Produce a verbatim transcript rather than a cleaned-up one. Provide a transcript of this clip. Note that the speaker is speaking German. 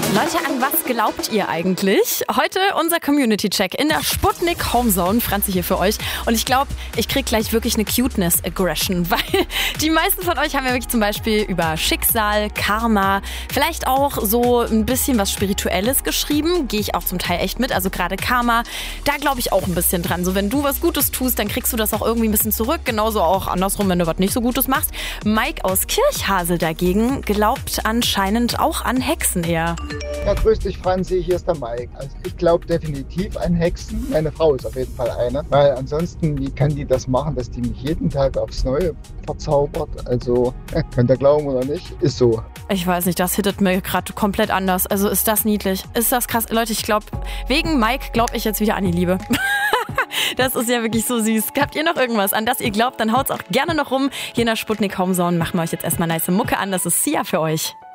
Leute, an was glaubt ihr eigentlich? Heute unser Community-Check in der Sputnik Homezone. Franzi hier für euch. Und ich glaube, ich kriege gleich wirklich eine Cuteness-Aggression, weil die meisten von euch haben ja wirklich zum Beispiel über Schicksal, Karma, vielleicht auch so ein bisschen was Spirituelles geschrieben. Gehe ich auch zum Teil echt mit. Also gerade Karma, da glaube ich auch ein bisschen dran. So, wenn du was Gutes tust, dann kriegst du das auch irgendwie ein bisschen zurück. Genauso auch andersrum, wenn du was nicht so Gutes machst. Mike aus Kirchhasel dagegen glaubt anscheinend auch an Hexen eher. Ja, grüß dich, Franzi, hier ist der Mike. Also ich glaube definitiv an Hexen. Meine Frau ist auf jeden Fall eine. Weil ansonsten, wie kann die das machen, dass die mich jeden Tag aufs Neue verzaubert? Also, könnt ihr glauben oder nicht, ist so. Ich weiß nicht, das hittet mir gerade komplett anders. Also ist das niedlich? Ist das krass? Leute, ich glaube, wegen Mike glaube ich jetzt wieder an die Liebe. Das ist ja wirklich so süß. Habt ihr noch irgendwas, an das ihr glaubt, dann haut's auch gerne noch rum. Hier in der Sputnik Homezone machen wir euch jetzt erstmal nice Mucke an. Das ist Sia für euch.